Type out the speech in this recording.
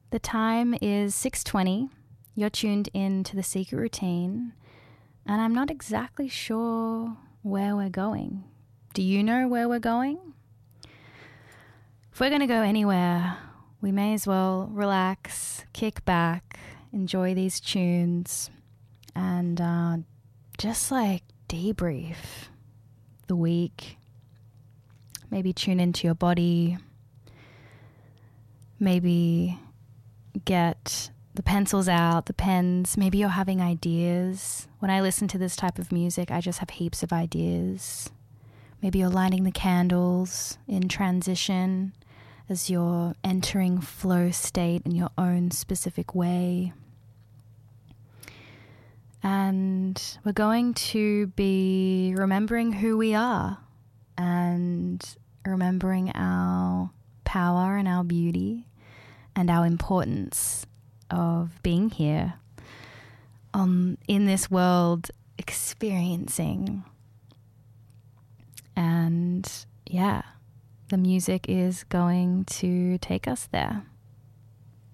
The time is 6:20. You're tuned in to The Secret Routine, and I'm not exactly sure where we're going. Do you know where we're going? If we're going to go anywhere, we may as well relax, kick back, enjoy these tunes, and just like debrief the week. Maybe tune into your body. Maybe get the pencils out, the pens. Maybe you're having ideas. When I listen to this type of music, I just have heaps of ideas. Maybe you're lighting the candles in transition as you're entering flow state in your own specific way. And we're going to be remembering who we are and remembering our power and our beauty and our importance of being here in this world, experiencing. And yeah, the music is going to take us there.